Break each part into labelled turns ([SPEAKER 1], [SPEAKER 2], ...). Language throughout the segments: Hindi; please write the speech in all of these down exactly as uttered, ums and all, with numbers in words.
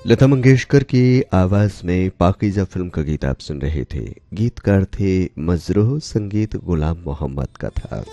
[SPEAKER 1] लता मंगेशकर की आवाज में पाकीज़ा फिल्म का गीत आप सुन रहे थे। गीतकार थे मजरूह, संगीत गुलाम मोहम्मद का था।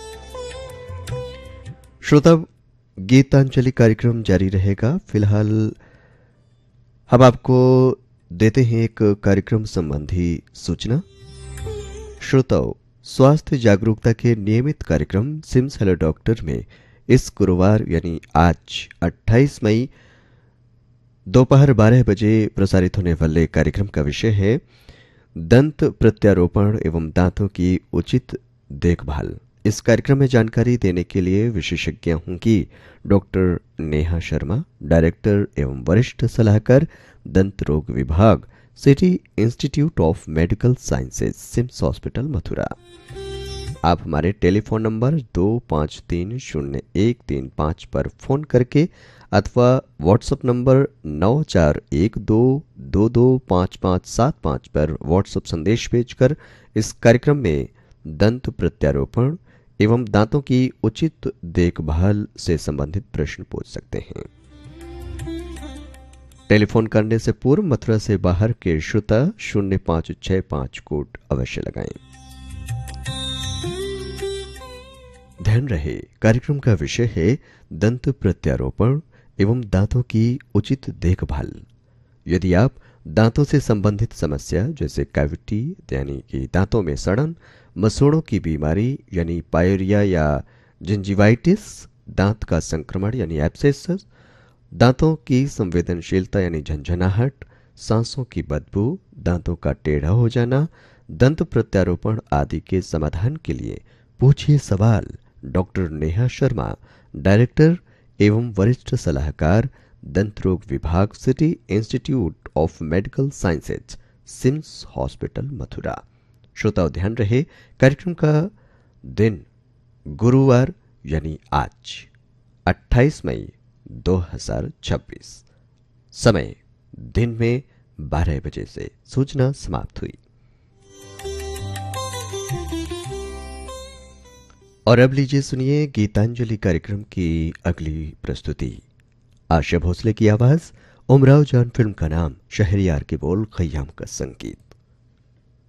[SPEAKER 1] श्रोता, गीतांजलि कार्यक्रम जारी रहेगा। फिलहाल हम आपको देते हैं एक कार्यक्रम संबंधी सूचना। श्रोताओं, स्वास्थ्य जागरूकता के नियमित कार्यक्रम सिम्स हेलो डॉक्टर में इस गुरुवार यानी आज अट्ठाईस मई दोपहर बारह बजे प्रसारित होने वाले कार्यक्रम का विषय है दंत प्रत्यारोपण एवं दांतों की उचित देखभाल। इस कार्यक्रम में जानकारी देने के लिए विशेषज्ञ होंगी डॉक्टर नेहा शर्मा, डायरेक्टर एवं वरिष्ठ सलाहकार दंत रोग विभाग, city institute of medical sciences, CIMS hospital, Mathura. आप हमारे टेलीफोन नंबर दो पाँच तीन शून्य एक तीन पाँच पर फोन करके अथवा व्हाट्सएप नंबर नौ चार एक दो दो दो पाँच पाँच सात पाँच पर व्हाट्सएप संदेश भेजकर इस कार्यक्रम में दंत प्रत्यारोपण एवं दांतों की उचित देखभाल से संबंधित प्रश्न पूछ सकते हैं। टेलीफोन करने से पूर्व मथुरा से बाहर के श्रोता शून्य पाँच छह पाँच कोड अवश्य लगाएं। ध्यान रहे, कार्यक्रम का विषय है दंत प्रत्यारोपण एवं दांतों की उचित देखभाल। यदि आप दांतों से संबंधित समस्या जैसे कैविटी यानी कि दांतों में सड़न, मसूड़ों की बीमारी यानी पायरिया या जिंजिवाइटिस, दांत का संक्रमण यानी एब्सेसस, दांतों की संवेदनशीलता यानी झंझनाहट, सांसों की बदबू, दांतों का टेढ़ा हो जाना, दंत प्रत्यारोपण आदि के समाधान के लिए पूछिए सवाल। डॉक्टर नेहा शर्मा, डायरेक्टर एवं वरिष्ठ सलाहकार दंत रोग विभाग, city institute of medical sciences, CIMS hospital, Mathura. श्रोताओं, ध्यान रहे, कार्यक्रम का दिन गुरुवार यानी आज अट्ठाईस मई दो हज़ार छब्बीस, समय दिन में बारह बजे से। सूचना समाप्त हुई। और अब लीजिए सुनिए गीतांजलि कार्यक्रम की अगली प्रस्तुति। आशा भोसले की आवाज, उमराव जान फिल्म का नाम, शहरयार के बोल, खय्याम का संगीत।